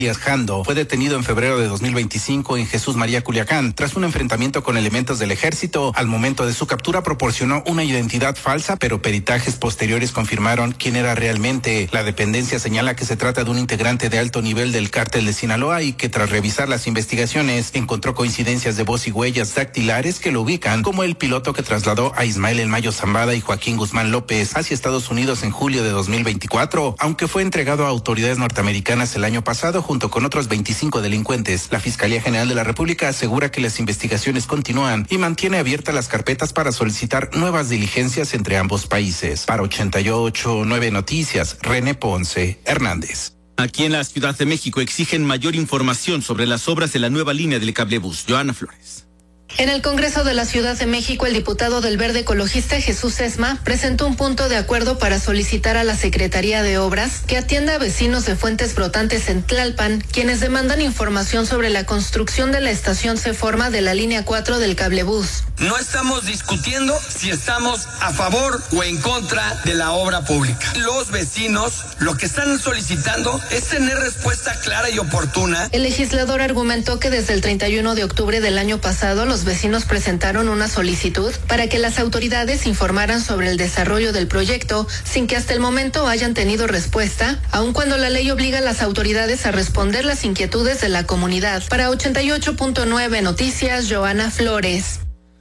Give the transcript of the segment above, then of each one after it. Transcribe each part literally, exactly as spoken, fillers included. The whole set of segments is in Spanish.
Jando fue detenido en febrero de dos mil veinticinco en Jesús María, Culiacán, tras un enfrentamiento con elementos del ejército. Al momento de su captura proporcionó una identidad falsa, pero peritajes posteriores confirmaron quién era realmente. La dependencia señala que se trata de un integrante de alto nivel del cártel de Sinaloa y que tras revisar las investigaciones encontró coincidencias de voz y huellas dactilares que lo ubican como el piloto que trasladó a Ismael El Mayo Zambada y Joaquín Guzmán López hacia Estados Unidos en julio de dos mil veinticuatro, aunque fue entregado a autoridades norteamericanas el año pasado junto con otros veinticinco delincuentes. La Fiscalía General de la República asegura que las investigaciones continúan y mantiene abiertas las carpetas para solicitar nuevas diligencias entre ambos países. Para ochenta y ocho punto nueve Noticias, René Ponce Hernández. Aquí en la Ciudad de México exigen mayor información sobre las obras de la nueva línea del cablebús. Joana Flores. En el Congreso de la Ciudad de México, el diputado del Verde Ecologista Jesús Esma presentó un punto de acuerdo para solicitar a la Secretaría de Obras que atienda a vecinos de Fuentes Brotantes en Tlalpan, quienes demandan información sobre la construcción de la estación Ceforma de la línea cuatro del cablebús. No estamos discutiendo si estamos a favor o en contra de la obra pública. Los vecinos lo que están solicitando es tener respuesta clara y oportuna. El legislador argumentó que desde el treinta y uno de octubre del año pasado los vecinos presentaron una solicitud para que las autoridades informaran sobre el desarrollo del proyecto sin que hasta el momento hayan tenido respuesta, aun cuando la ley obliga a las autoridades a responder las inquietudes de la comunidad. Para ochenta y ocho punto nueve Noticias, Joana Flores.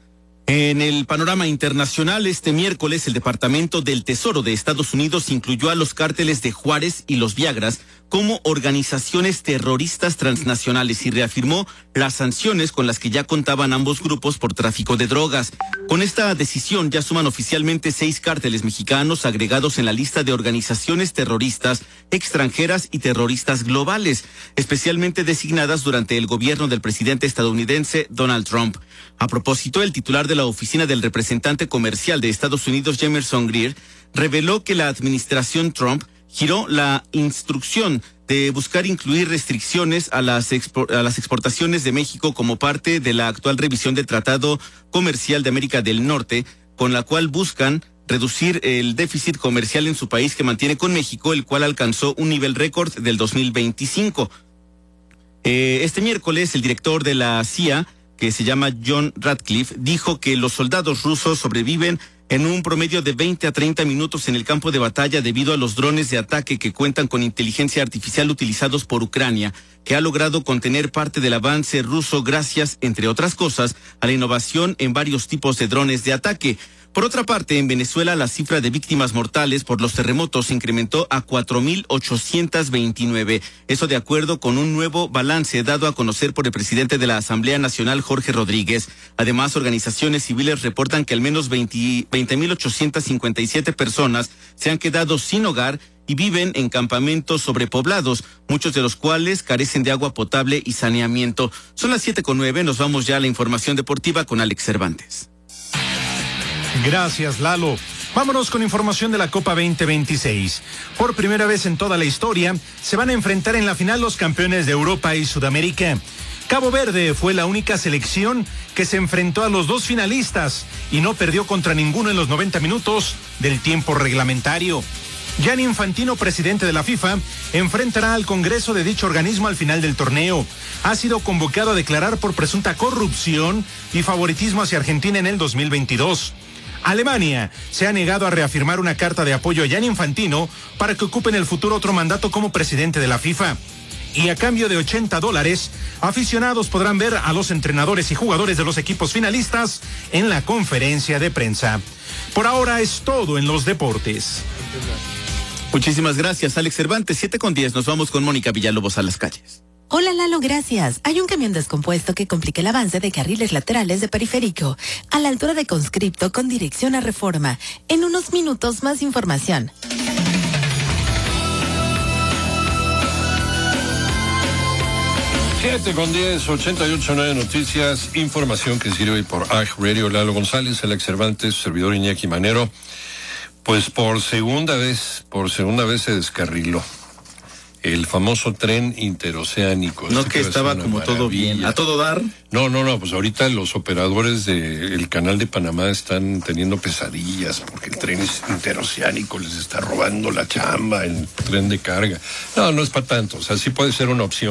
En el panorama internacional, este miércoles el Departamento del Tesoro de Estados Unidos incluyó a los cárteles de Juárez y los Viagras como organizaciones terroristas transnacionales y reafirmó las sanciones con las que ya contaban ambos grupos por tráfico de drogas. Con esta decisión ya suman oficialmente seis cárteles mexicanos agregados en la lista de organizaciones terroristas extranjeras y terroristas globales, especialmente designadas durante el gobierno del presidente estadounidense Donald Trump. A propósito, el titular de la oficina del representante comercial de Estados Unidos, Jamerson Greer, reveló que la administración Trump giró la instrucción de buscar incluir restricciones a las, expo- a las exportaciones de México como parte de la actual revisión del Tratado Comercial de América del Norte, con la cual buscan reducir el déficit comercial en su país que mantiene con México, el cual alcanzó un nivel récord del dos mil veinticinco. Eh, este miércoles, el director de la C I A, que se llama John Ratcliffe, dijo que los soldados rusos sobreviven en un promedio de veinte a treinta minutos en el campo de batalla debido a los drones de ataque que cuentan con inteligencia artificial utilizados por Ucrania, que ha logrado contener parte del avance ruso gracias, entre otras cosas, a la innovación en varios tipos de drones de ataque. Por otra parte, en Venezuela la cifra de víctimas mortales por los terremotos se incrementó a cuatro mil ochocientos veintinueve. Eso de acuerdo con un nuevo balance dado a conocer por el presidente de la Asamblea Nacional, Jorge Rodríguez. Además, organizaciones civiles reportan que al menos veinte mil ochocientos cincuenta y siete personas se han quedado sin hogar y viven en campamentos sobrepoblados, muchos de los cuales carecen de agua potable y saneamiento. Son las siete con nueve, nos vamos ya a la información deportiva con Alex Cervantes. Gracias, Lalo. Vámonos con información de la Copa veinte veintiséis. Por primera vez en toda la historia, se van a enfrentar en la final los campeones de Europa y Sudamérica. Cabo Verde fue la única selección que se enfrentó a los dos finalistas y no perdió contra ninguno en los noventa minutos del tiempo reglamentario. Gianni Infantino, presidente de la FIFA, enfrentará al Congreso de dicho organismo al final del torneo. Ha sido convocado a declarar por presunta corrupción y favoritismo hacia Argentina en el dos mil veintidós. Alemania se ha negado a reafirmar una carta de apoyo a Gianni Infantino para que ocupe en el futuro otro mandato como presidente de la FIFA. Y a cambio de ochenta dólares, aficionados podrán ver a los entrenadores y jugadores de los equipos finalistas en la conferencia de prensa. Por ahora es todo en los deportes. Muchísimas gracias, Alex Cervantes. siete con diez, nos vamos con Mónica Villalobos a las calles. Hola Lalo, gracias. Hay un camión descompuesto que complica el avance de carriles laterales de Periférico, a la altura de Conscripto con dirección a Reforma. En unos minutos más información. siete con diez, ochenta y ocho punto nueve Noticias, información que sirve hoy por A G Radio. Lalo González, Alex Cervantes, servidor Iñaki Manero. Pues por segunda vez, por segunda vez se descarriló el famoso tren interoceánico. No, este que estaba como maravilla. Todo bien, a todo dar. No, no, no, pues ahorita los operadores del canal de Panamá están teniendo pesadillas porque el tren interoceánico les está robando la chamba, el tren de carga. No, no es para tanto, o sea, sí puede ser una opción.